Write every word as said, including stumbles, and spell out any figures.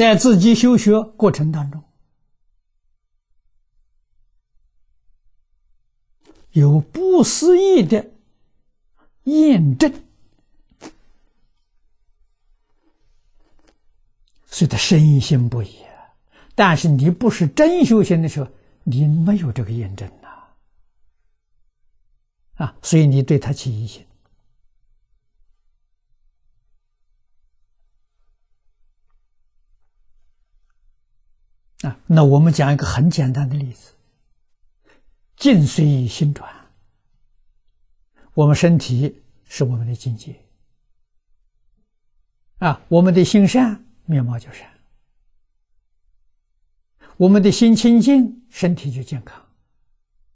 在自己修学过程当中，有不思议的验证，所以他深信不疑。但是你不是真修行的时候，你没有这个验证呐，啊，所以你对他起疑心。啊，那我们讲一个很简单的例子，境随心转。我们身体是我们的境界，啊，我们的心善，面貌就善；我们的心清净，身体就健康。